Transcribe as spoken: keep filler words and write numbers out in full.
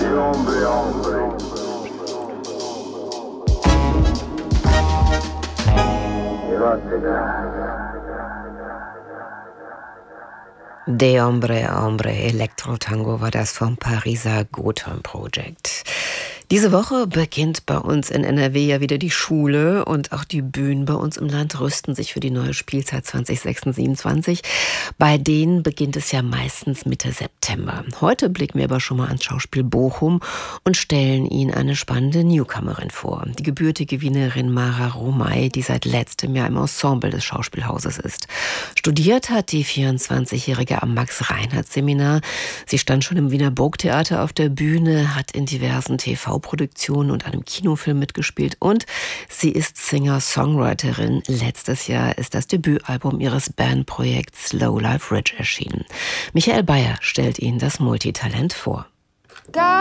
De Hombre a Hombre, Elektro-Tango war das vom Pariser Gotham Project. Diese Woche beginnt bei uns in N R W ja wieder die Schule und auch die Bühnen bei uns im Land rüsten sich für die neue Spielzeit zwanzig sechsundzwanzig siebenundzwanzig. Bei denen beginnt es ja meistens Mitte September. Heute blicken wir aber schon mal ans Schauspiel Bochum und stellen Ihnen eine spannende Newcomerin vor. Die gebürtige Wienerin Mara Romay, die seit letztem Jahr im Ensemble des Schauspielhauses ist. Studiert hat die vierundzwanzigjährige am Max-Reinhardt-Seminar. Sie stand schon im Wiener Burgtheater auf der Bühne, hat in diversen T V-Produktionen und einem Kinofilm mitgespielt und sie ist Singer-Songwriterin. Letztes Jahr ist das Debütalbum ihres Bandprojekts Slow Life Rich erschienen. Michael Bayer stellt Ihnen das Multitalent vor.